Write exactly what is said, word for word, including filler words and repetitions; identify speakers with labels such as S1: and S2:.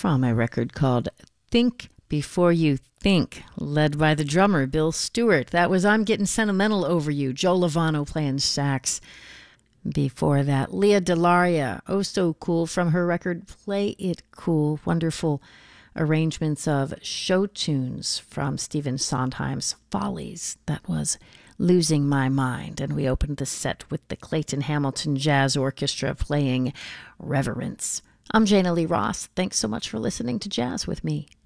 S1: from a record called Think Before You Think, led by the drummer Bill Stewart. That was I'm Getting Sentimental Over You, Joe Lovano playing sax. Before that, Leah Delaria, Oh So Cool, from her record Play It Cool. Wonderful arrangements of show tunes from Stephen Sondheim's Follies. That was Losing My Mind. And we opened the set with the Clayton Hamilton Jazz Orchestra playing Reverence. I'm Jana Lee Ross. Thanks so much for listening to Jazz with me.